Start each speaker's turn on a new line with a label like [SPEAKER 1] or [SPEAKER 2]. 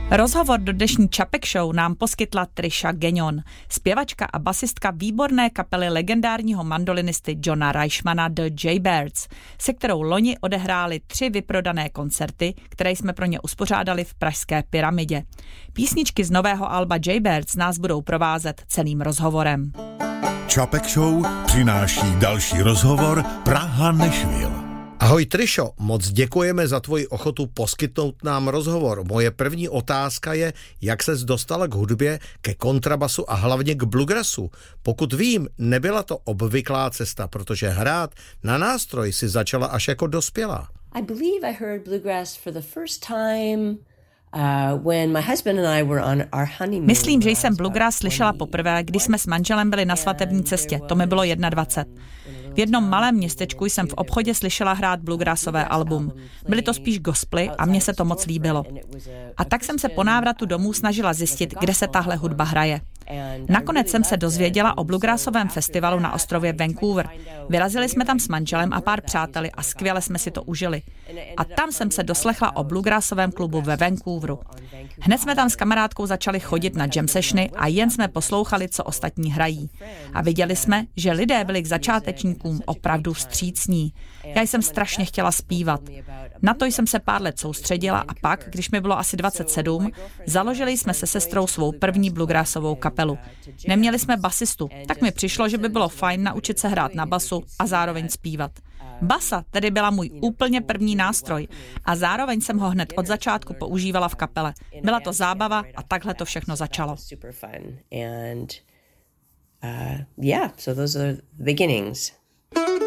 [SPEAKER 1] Rozhovor do dnešní Čapek Show nám poskytla Trisha Gagnon, zpěvačka a basistka výborné kapely legendárního mandolinisty Johna Reichmana The Jaybirds, se kterou loni odehráli 3 vyprodané koncerty, které jsme pro ně uspořádali v pražské Pyramidě. Písničky z nového alba Jaybirds nás budou provázet celým rozhovorem.
[SPEAKER 2] Čapek Show přináší další rozhovor Praha-Nashville.
[SPEAKER 3] Ahoj Trisho, moc děkujeme za tvoji ochotu poskytnout nám rozhovor. Moje první otázka je, jak ses dostala k hudbě, ke kontrabasu a hlavně k bluegrassu. Pokud vím, nebyla to obvyklá cesta, protože hrát na nástroj si začala až jako dospělá.
[SPEAKER 4] I believe I heard bluegrass for the first time when my husband and I were on our honeymoon.
[SPEAKER 1] Myslím, že jsem bluegrass slyšela poprvé, když jsme s manželem byli na svatební cestě. To mi bylo 21. V jednom malém městečku jsem v obchodě slyšela hrát bluegrassové album. Byly to spíš gospely a mně se to moc líbilo. A tak jsem se po návratu domů snažila zjistit, kde se tahle hudba hraje. Nakonec jsem se dozvěděla o bluegrassovém festivalu na ostrově Vancouver. Vyrazili jsme tam s manželem a pár přáteli a skvěle jsme si to užili. A tam jsem se doslechla o bluegrassovém klubu ve Vancouveru. Hned jsme tam s kamarádkou začali chodit na jam sessiony a jen jsme poslouchali, co ostatní hrají. A viděli jsme, že lidé byli k začátečníkům opravdu vstřícní. Já jsem strašně chtěla zpívat. Na to jsem se pár let soustředila a pak, když mi bylo asi 27, založili jsme se sestrou svou první bluegrassovou kapelu. Neměli jsme basistu, tak mi přišlo, že by bylo fajn naučit se hrát na basu a zároveň zpívat. Basa tedy byla můj úplně první nástroj a zároveň jsem ho hned od začátku používala v kapele. Byla to zábava a takhle to všechno začalo.
[SPEAKER 4] So those are the beginnings.